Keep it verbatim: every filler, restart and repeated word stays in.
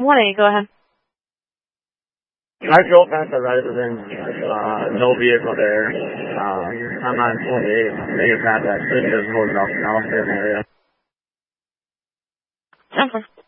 one eight, go ahead. I drove past the residence, uh, no vehicle there. Uh, I'm on twenty-eight, making past that Citrus Hotel area. Okay.